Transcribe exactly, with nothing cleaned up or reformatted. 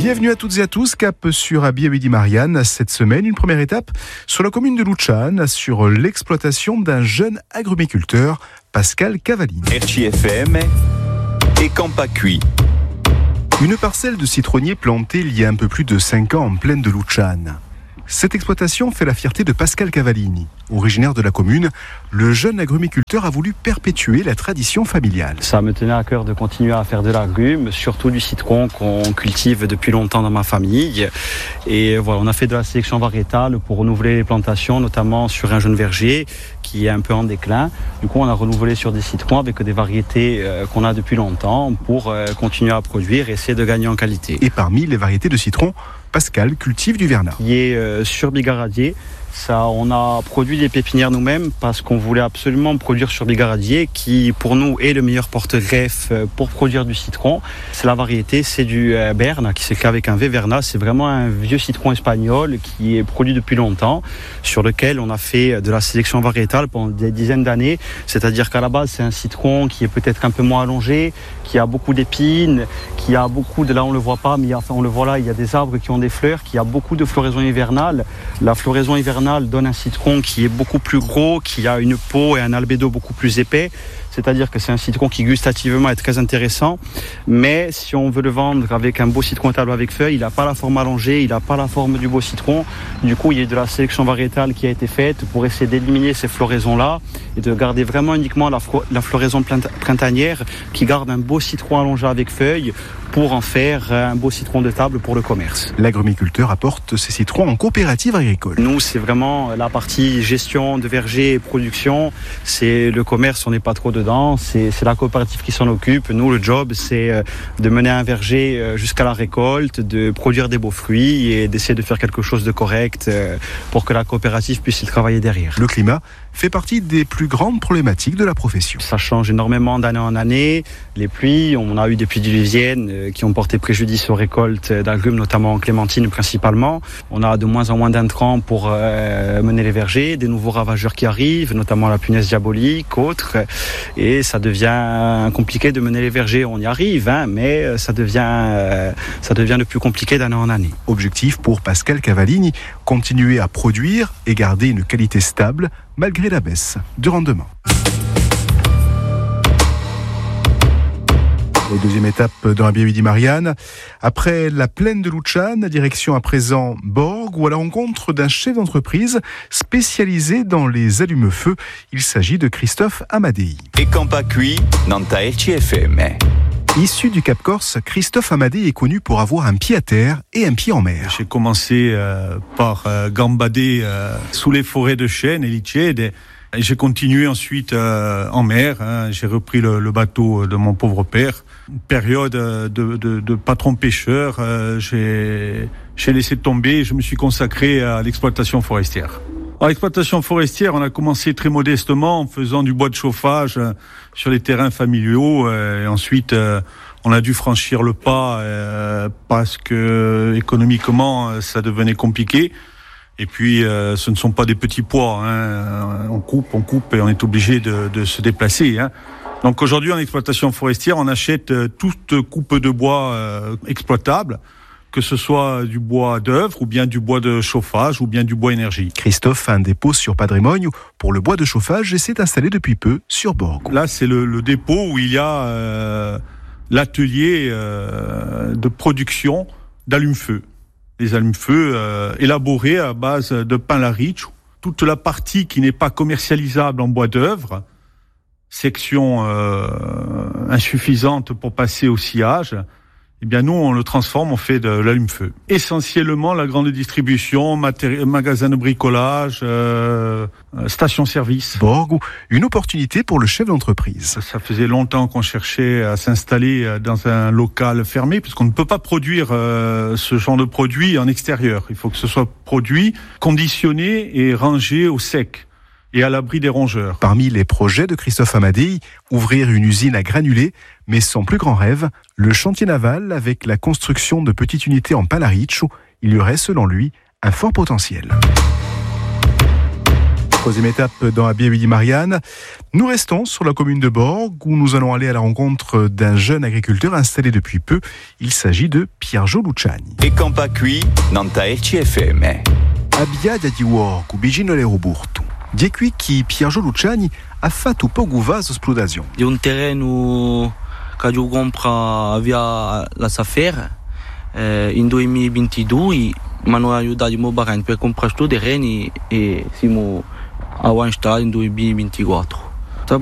Bienvenue à toutes et à tous, cap sur Abia Midi Marianne. Cette semaine, une première étape sur la commune de Luchane, sur l'exploitation d'un jeune agrumiculteur, Pascal Cavallini. R C F M et Campacuit. Une parcelle de citronniers plantée il y a un peu plus de cinq ans en plaine de Luchane. Cette exploitation fait la fierté de Pascal Cavallini. Originaire de la commune, le jeune agrumiculteur a voulu perpétuer la tradition familiale. Ça me tenait à cœur de continuer à faire de l'agrume, surtout du citron qu'on cultive depuis longtemps dans ma famille. Et voilà, on a fait de la sélection variétale pour renouveler les plantations, notamment sur un jeune verger qui est un peu en déclin. Du coup, on a renouvelé sur des citrons avec des variétés euh, qu'on a depuis longtemps pour euh, continuer à produire et essayer de gagner en qualité. Et parmi les variétés de citron, Pascal cultive du Vernat. Qui est euh, sur bigaradier. Ça, on a produit des pépinières nous-mêmes parce qu'on voulait absolument produire sur bigaradier qui, pour nous, est le meilleur porte-greffe pour produire du citron. C'est la variété, c'est du euh, Berna qui s'écrit avec un V Verna. C'est vraiment un vieux citron espagnol qui est produit depuis longtemps, sur lequel on a fait de la sélection variétale pendant des dizaines d'années. C'est-à-dire qu'à la base, c'est un citron qui est peut-être un peu moins allongé, qui a beaucoup d'épines, qui a beaucoup de, là on le voit pas, mais il y a, enfin, on le voit là, il y a des arbres qui ont des fleurs, qui a beaucoup de floraison hivernale. La floraison hivernale donne un citron qui est beaucoup plus gros, qui a une peau et un albédo beaucoup plus épais. C'est-à-dire que c'est un citron qui gustativement est très intéressant, mais si on veut le vendre avec un beau citron table avec feuilles, il n'a pas la forme allongée, il n'a pas la forme du beau citron. Du coup, il y a de la sélection variétale qui a été faite pour essayer d'éliminer ces floraisons-là et de garder vraiment uniquement la, fro- la floraison printanière qui garde un beau citron allongé avec feuilles pour en faire un beau citron de table pour le commerce. L'agrumiculteur apporte ses citrons en coopérative agricole. Nous, c'est vraiment la partie gestion de verger et production. C'est le commerce, on n'est pas trop dedans. C'est, c'est la coopérative qui s'en occupe. Nous, le job, c'est de mener un verger jusqu'à la récolte, de produire des beaux fruits et d'essayer de faire quelque chose de correct pour que la coopérative puisse y travailler derrière. Le climat fait partie des plus grandes problématiques de la profession. Ça change énormément d'année en année. Les pluies, on a eu des pluies diluviennes qui ont porté préjudice aux récoltes d'agrumes, notamment en clémentine principalement. On a de moins en moins d'intrants pour euh, mener les vergers, des nouveaux ravageurs qui arrivent, notamment la punaise diabolique, autres. Et ça devient compliqué de mener les vergers. On y arrive, hein, mais ça devient, euh, ça devient de plus compliqué d'année en année. Objectif pour Pascal Cavallini, continuer à produire et garder une qualité stable malgré la baisse de rendement. La deuxième étape dans Abia Midi Marianne. Après la plaine de Luchane, direction à présent Borg, ou à la rencontre d'un chef d'entreprise spécialisé dans les allumes-feu. Il s'agit de Christophe Amadei. Et Campacuit dans ta R C F M. Issu du Cap Corse, Christophe Amadei est connu pour avoir un pied à terre et un pied en mer. J'ai commencé euh, par euh, gambader euh, sous les forêts de chênes et liched. Et j'ai continué ensuite euh, en mer. Hein. J'ai repris le, le bateau de mon pauvre père. Une période de, de, de patron pêcheur, euh, j'ai, j'ai laissé tomber et je me suis consacré à l'exploitation forestière. En l'exploitation forestière, on a commencé très modestement en faisant du bois de chauffage euh, sur les terrains familiaux. Euh, et ensuite, euh, on a dû franchir le pas euh, parce que économiquement, ça devenait compliqué. Et puis, euh, ce ne sont pas des petits pois. Hein. On coupe, on coupe et on est obligé de, de se déplacer. Hein. Donc aujourd'hui, en exploitation forestière, on achète euh, toute coupe de bois euh, exploitable, que ce soit du bois d'œuvre ou bien du bois de chauffage ou bien du bois énergie. Christophe a un dépôt sur Padremogne pour le bois de chauffage et s'est installé depuis peu sur Borg. Là, c'est le, le dépôt où il y a euh, l'atelier euh, de production d'allume-feu. Les allumes-feu euh, élaborés à base de pin Larich. Toute la partie qui n'est pas commercialisable en bois d'œuvre, section euh, insuffisante pour passer au sciage, eh bien nous on le transforme, on fait de l'allume-feu. Essentiellement la grande distribution, matéri- magasin de bricolage, euh, station-service. Borg, une opportunité pour le chef d'entreprise. Ça faisait longtemps qu'on cherchait à s'installer dans un local fermé, puisqu'on ne peut pas produire euh, ce genre de produit en extérieur. Il faut que ce soit produit, conditionné et rangé au sec et à l'abri des rongeurs. Parmi les projets de Christophe Amadei, ouvrir une usine à granulés, mais son plus grand rêve, le chantier naval avec la construction de petites unités en Palaricho. Il y aurait, selon lui, un fort potentiel. Troisième étape dans Abia Midi Marianne. Nous restons sur la commune de Borg où nous allons aller à la rencontre d'un jeune agriculteur installé depuis peu. Il s'agit de Pierre. Piergio Luciani. E Campa qui, Nanta R C F M. Abbiadia di uoco, vicino all'aeroporto. Di qui che Piergio Luciani ha fatto poco vaso esplodazione. Di un terreno che io compro via la Safer eh, in duemilaventidue, mi hanno aiutato molto bene per comprare questo terreno e siamo a installare in duemilaventiquattro.